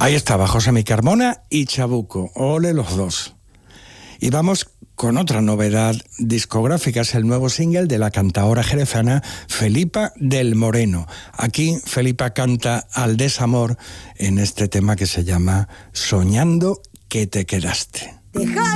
Ahí estaba José Mi Carmona y Chabuco, ole los dos. Y vamos con otra novedad discográfica, es el nuevo single de la cantaora jerezana Felipa del Moreno. Aquí Felipa canta al desamor en este tema que se llama Soñando que te quedaste.